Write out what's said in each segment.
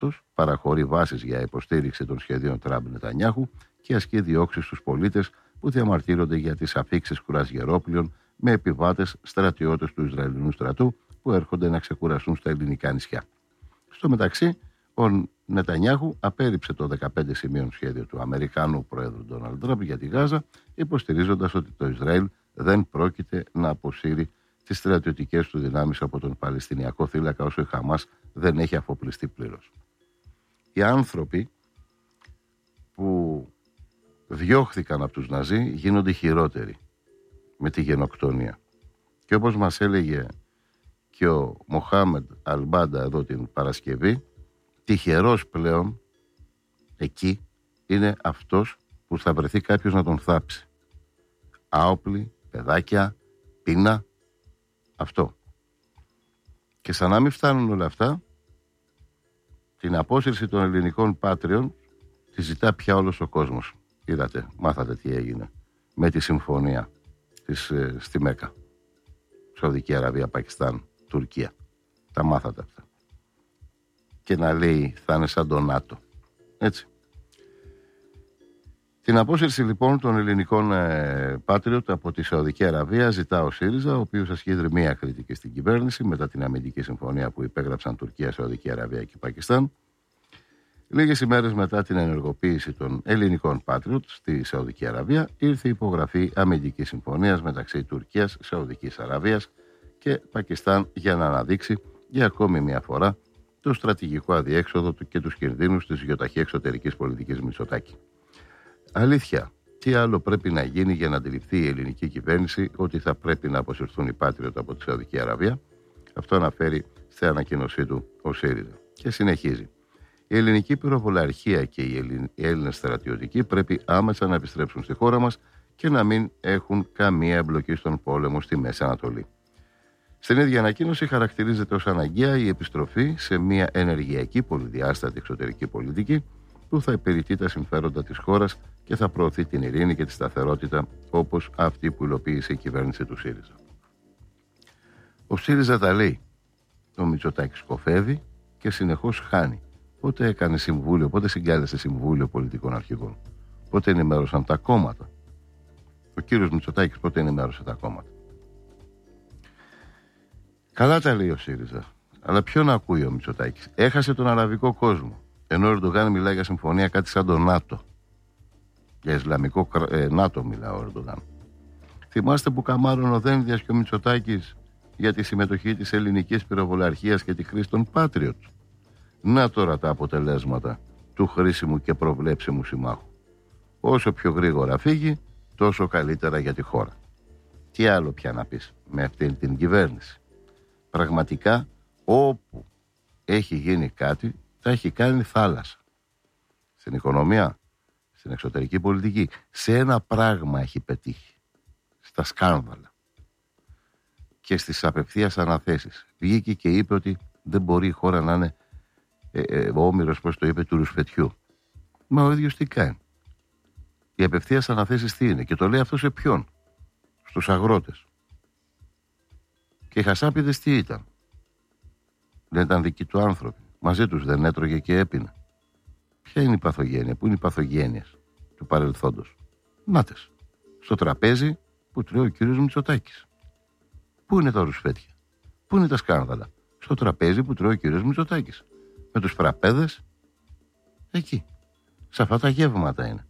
παραχωρεί βάσεις για υποστήριξη των σχεδίων Τραμπ-Νετανιάχου και ασκεί διώξεις στους πολίτες που διαμαρτύρονται για τις αφίξεις κουρασγερόπλοιων με επιβάτες στρατιώτες του Ισραηλινού στρατού που έρχονται να ξεκουραστούν στα ελληνικά νησιά. Στο μεταξύ, ο Νετανιάχου απέρριψε το 15 σημείων σχέδιο του Αμερικανού Προέδρου Ντόναλντ Τραμπ για τη Γάζα, υποστηρίζοντας ότι το Ισραήλ δεν πρόκειται να αποσύρει τις στρατιωτικές του δυνάμεις από τον Παλαιστινιακό θύλακα όσο η Χαμάς δεν έχει αφοπλιστεί πλήρως. Οι άνθρωποι που διώχθηκαν από τους Ναζί γίνονται χειρότεροι με τη γενοκτονία. Και όπως μας έλεγε και ο Μοχάμεντ Αλμπάντα εδώ την Παρασκευή, τυχερός πλέον εκεί είναι αυτός που θα βρεθεί κάποιος να τον θάψει. Άοπλοι, παιδάκια, πείνα, αυτό. Και σαν να μην φτάνουν όλα αυτά, την απόσυρση των ελληνικών πάτριων τη ζητά πια όλος ο κόσμος. Είδατε, μάθατε τι έγινε με τη συμφωνία στη Μέκα. Σαουδική Αραβία, Πακιστάν, Τουρκία. Τα μάθατε αυτά. Και να λέει θα είναι σαν το ΝΑΤΟ. Έτσι. Την απόσυρση λοιπόν των ελληνικών πάτριων από τη Σαουδική Αραβία ζητά ο ΣΥΡΙΖΑ, ο οποίος ασκεί δρυμία κριτική στην κυβέρνηση μετά την αμυντική συμφωνία που υπέγραψαν Τουρκία, Σαουδική Αραβία και Πακιστάν. Λίγες ημέρες μετά την ενεργοποίηση των ελληνικών πάτριων στη Σαουδική Αραβία, ήρθε η υπογραφή αμυντικής συμφωνίας μεταξύ Τουρκίας, Σαουδικής Αραβίας και Πακιστάν για να αναδείξει για ακόμη μια φορά το στρατηγικό αδιέξοδο και τους κινδύνους της γιοταχή εξωτερικής πολιτικής Μητσοτάκη. Αλήθεια, τι άλλο πρέπει να γίνει για να αντιληφθεί η ελληνική κυβέρνηση ότι θα πρέπει να αποσυρθούν οι πάτριωτοι από τη Σαουδική Αραβία? Αυτό αναφέρει στη ανακοίνωσή του ο ΣΥΡΙΖΑ. Και συνεχίζει. Η ελληνική πυροβολαρχία και οι Έλληνες στρατιωτικοί πρέπει άμεσα να επιστρέψουν στη χώρα μας και να μην έχουν καμία εμπλοκή στον πόλεμο στη Μέση Ανατολή. Στην ίδια ανακοίνωση χαρακτηρίζεται ως αναγκαία η επιστροφή σε μια ενεργειακή πολυδιάστατη εξωτερική πολιτική που θα υπηρετεί τα συμφέροντα της χώρας και θα προωθεί την ειρήνη και τη σταθερότητα όπως αυτή που υλοποίησε η κυβέρνηση του ΣΥΡΙΖΑ. Ο ΣΥΡΙΖΑ τα λέει. Ο Μητσοτάκης κοφεύει και συνεχώς χάνει. Πότε έκανε συμβούλιο, πότε συγκάλεσε συμβούλιο πολιτικών αρχηγών, πότε ενημέρωσαν τα κόμματα. Ο κύριος Μητσοτάκης πότε ενημέρωσε τα κόμματα? Καλά τα λέει ο ΣΥΡΙΖΑ, αλλά ποιον ακούει ο Μητσοτάκης? Έχασε τον αραβικό κόσμο. Ενώ ο Ερντογάν μιλάει για συμφωνία κάτι σαν το ΝΑΤΟ. Για Ισλαμικό ΝΑΤΟ μιλάει ο Ερντογάν. Θυμάστε που καμάρωνε ο Δένδιας και ο Μητσοτάκης για τη συμμετοχή της ελληνικής πυροβολαρχίας και τη χρήση των Patriot? Να τώρα τα αποτελέσματα του χρήσιμου και προβλέψιμου συμμάχου. Όσο πιο γρήγορα φύγει, τόσο καλύτερα για τη χώρα. Τι άλλο πια να πεις με αυτήν την κυβέρνηση? Πραγματικά όπου έχει γίνει κάτι, τα έχει κάνει θάλασσα. Στην οικονομία, στην εξωτερική πολιτική, σε ένα πράγμα έχει πετύχει. Στα σκάνδαλα και στις απευθείας αναθέσεις. Βγήκε και είπε ότι δεν μπορεί η χώρα να είναι ο Όμηρος, πώς το είπε, του ρουσφετιού. Μα ο ίδιος τι κάνει? Οι απευθείας αναθέσεις τι είναι? Και το λέει αυτό σε ποιον? Στους αγρότες. Και οι χασάπιδες τι ήταν? Δεν ήταν δικοί του άνθρωποι? Μαζί τους δεν έτρωγε και έπινε? Ποια είναι η παθογένεια? Πού είναι οι παθογένειες του παρελθόντος? Νάτες. Στο τραπέζι που τρώει ο κύριος Μητσοτάκης. Πού είναι τα ρουσφέτια? Πού είναι τα σκάνδαλα? Στο τραπέζι που τρώει ο κύριος Μητσοτάκης. Με τους φραπέδες εκεί. Σε αυτά τα γεύματα είναι.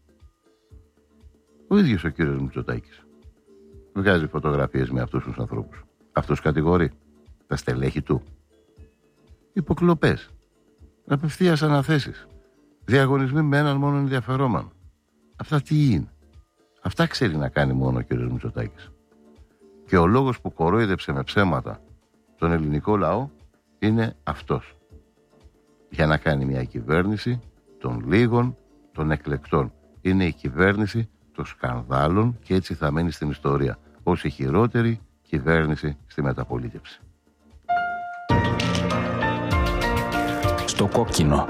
Ο ίδιος ο κύριος Μητσοτάκης βγάζει φωτογραφίες με αυτούς τους ανθρώπους. Αυτούς κατηγορεί τα στελέχη του. Υποκλοπές, απευθείας αναθέσεις, διαγωνισμοί με έναν μόνο ενδιαφερόμενο. Αυτά τι είναι? Αυτά ξέρει να κάνει μόνο ο κύριος Μητσοτάκης. Και ο λόγος που κορόιδεψε με ψέματα τον ελληνικό λαό είναι αυτός. Για να κάνει μια κυβέρνηση των λίγων, των εκλεκτών. Είναι η κυβέρνηση των σκανδάλων και έτσι θα μένει στην ιστορία ως η χειρότερη κυβέρνηση στη μεταπολίτευση. Στο κόκκινο.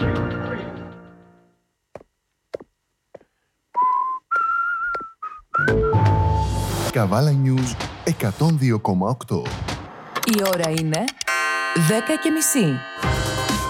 Καβάλα News 102,8. Η ώρα είναι 10:30.